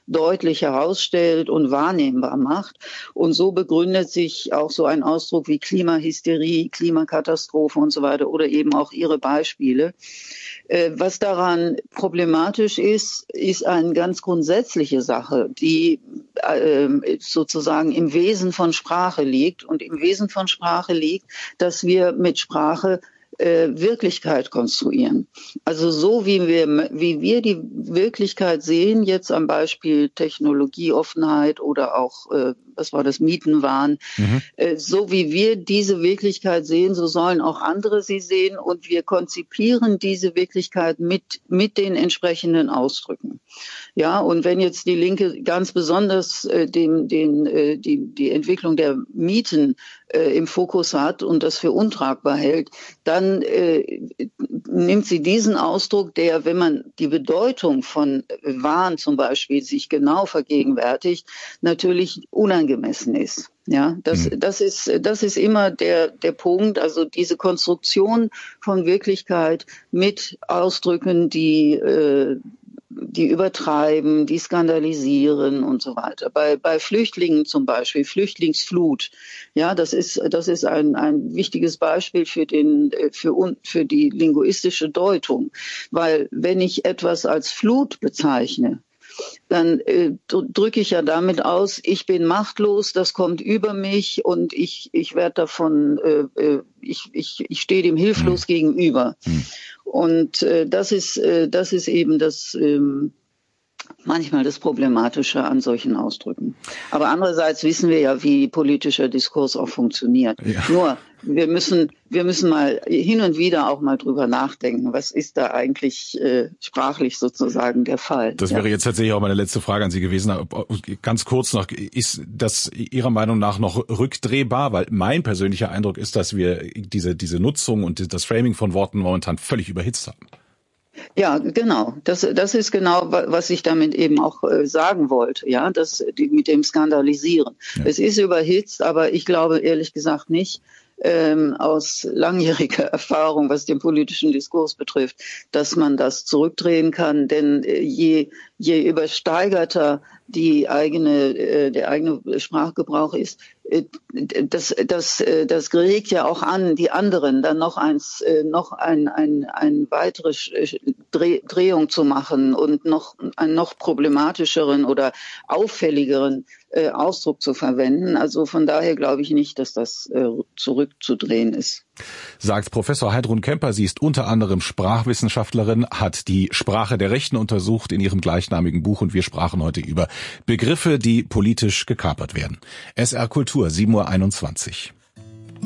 deutlich herausstellt und wahrnehmbar macht. Und so begründet sich auch so ein Ausdruck wie Klimahysterie, Klimakatastrophe und so weiter oder eben auch Ihre Beispiele. Was daran problematisch ist eine ganz grundsätzliche Sache, die sozusagen im Wesen von Sprache liegt. Und im Wesen von Sprache liegt, dass wir mit Sprache Wirklichkeit konstruieren. Also so wie wir die Wirklichkeit sehen, jetzt am Beispiel Technologieoffenheit oder auch, was war das, Mietenwahn, so wie wir diese Wirklichkeit sehen, so sollen auch andere sie sehen und wir konzipieren diese Wirklichkeit mit den entsprechenden Ausdrücken. Ja, und wenn jetzt die Linke ganz besonders die Entwicklung der Mieten im Fokus hat und das für untragbar hält, dann nimmt sie diesen Ausdruck, der, wenn man die Bedeutung von Wahn zum Beispiel sich genau vergegenwärtigt, natürlich unangemessen ist. Ja, das ist immer der Punkt, also diese Konstruktion von Wirklichkeit mit Ausdrücken, die übertreiben, die skandalisieren und so weiter. Bei Flüchtlingen zum Beispiel, Flüchtlingsflut, ja, das ist ein wichtiges Beispiel für die linguistische Deutung, weil wenn ich etwas als Flut bezeichne, dann drücke ich ja damit aus, ich bin machtlos, das kommt über mich und ich werde davon, ich stehe dem hilflos gegenüber. Und das ist eben das manchmal das Problematische an solchen Ausdrücken. Aber andererseits wissen wir ja, wie politischer Diskurs auch funktioniert. Ja. Nur wir müssen mal hin und wieder auch mal drüber nachdenken, was ist da eigentlich sprachlich sozusagen der Fall. Das wäre jetzt tatsächlich auch meine letzte Frage an Sie gewesen. Ganz kurz noch, ist das Ihrer Meinung nach noch rückdrehbar? Weil mein persönlicher Eindruck ist, dass wir diese Nutzung und das Framing von Worten momentan völlig überhitzt haben. Ja, genau. Das ist genau, was ich damit eben auch sagen wollte. Ja, mit dem Skandalisieren. Ja. Es ist überhitzt, aber ich glaube ehrlich gesagt nicht, aus langjähriger Erfahrung, was den politischen Diskurs betrifft, dass man das zurückdrehen kann. Denn je übersteigerter der eigene Sprachgebrauch ist, das regt ja auch an, die anderen dann noch eine weitere Drehung zu machen und noch einen noch problematischeren oder auffälligeren Ausdruck zu verwenden. Also von daher glaube ich nicht, dass das zurückzudrehen ist. Sagt Professor Heidrun Kemper. Sie ist unter anderem Sprachwissenschaftlerin, hat die Sprache der Rechten untersucht in ihrem gleichnamigen Buch und wir sprachen heute über Begriffe, die politisch gekapert werden. SR Kultur, 7:21 Uhr.